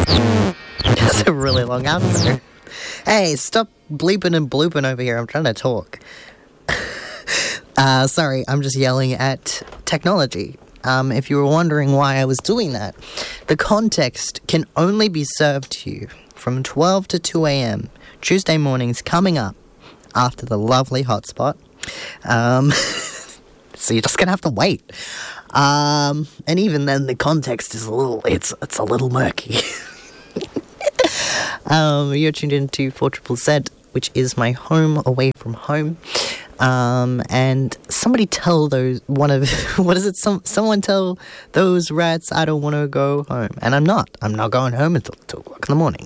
That's a really long outro. Hey, stop bleeping and blooping over here. I'm trying to talk. Sorry, I'm just yelling at technology. If you were wondering why I was doing that, the context can only be served to you from 12 to 2 a.m. Tuesday mornings coming up after the lovely hotspot. So you're just going to have to wait. And even then, the context is it's a little murky. You're tuned into 4ZZZ, which is my home away from home. And somebody tell someone tell those rats I don't want to go home. And I'm not going home until 2 o'clock in the morning.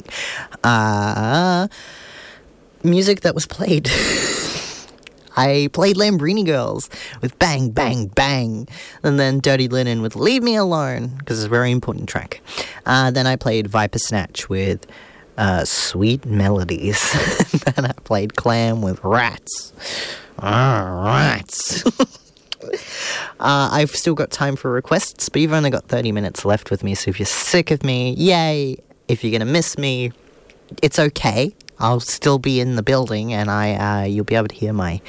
Music that was played. I played Lambrini Girls with Bang, Bang, Bang. And then Dirty Linen with Leave Me Alone, because it's a very important track. Then I played Viper Snatch with Sweet Melodies. Then I played Clam with Rats. Rats. I've still got time for requests, but you've only got 30 minutes left with me, so if you're sick of me, yay. If you're going to miss me, it's okay. I'll still be in the building, and you'll be able to hear my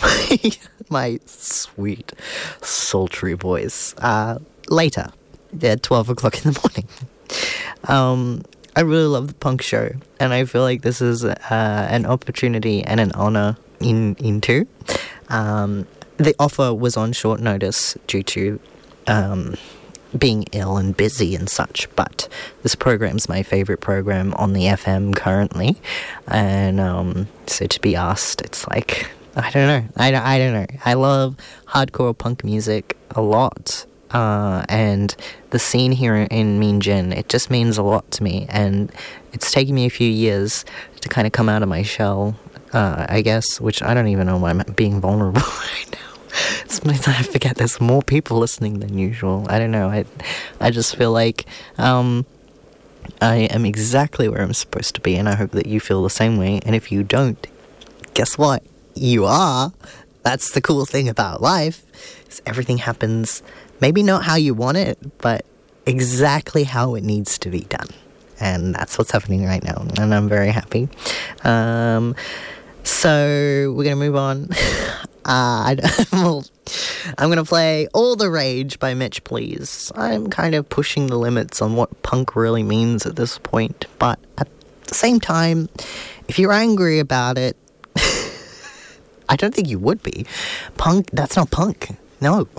sweet, sultry voice later at 12 o'clock in the morning. I really love the punk show, and I feel like this is an opportunity and an honor into. The offer was on short notice due to being ill and busy and such, but this program's my favorite program on the FM currently, and so to be asked, it's like, I don't know. I love hardcore punk music a lot, and the scene here in Mean Gin, it just means a lot to me, and it's taken me a few years to kind of come out of my shell, I guess, which I don't even know why I'm being vulnerable right now. Sometimes I forget there's more people listening than usual. I don't know. I just feel like I am exactly where I'm supposed to be, and I hope that you feel the same way. And if you don't, guess what? You are. That's the cool thing about life, is everything happens maybe not how you want it, but exactly how it needs to be done. And that's what's happening right now, and I'm very happy. So we're going to move on. I'm going to play All the Rage by Mitch Please. I'm kind of pushing the limits on what punk really means at this point, but at the same time, if you're angry about it, I don't think you would be. Punk, that's not punk. No.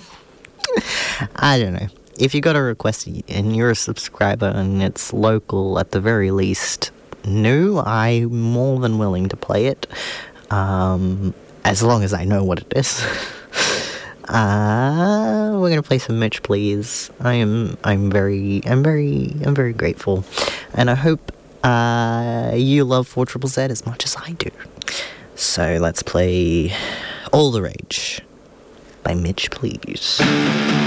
I don't know. If you got a request and you're a subscriber and it's local at the very least, new, I'm more than willing to play it. As long as I know what it is. We're gonna play some Mitch Please. I'm very grateful, and I hope you love 4ZZZ as much as I do. So let's play All the Rage by Mitch Please.